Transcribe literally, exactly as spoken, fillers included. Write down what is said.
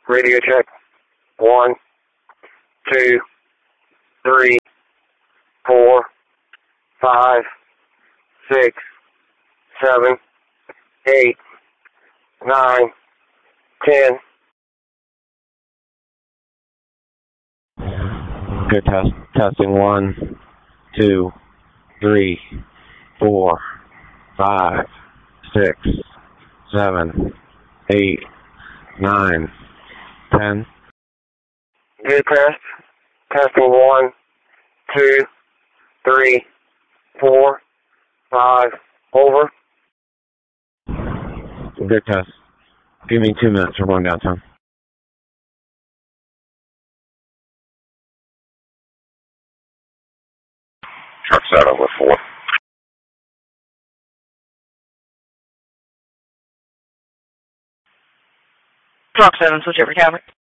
Radio check. One, two, three, four, five, six, seven, eight, nine, ten. Good test. Testing one, two, three, four, five, six, seven, eight, nine, ten. Good test. Testing one, two, three, four, five. Over. Good test. Give me two minutes. We're going downtown. Truck set over four. Truck seven, switch over Calvert.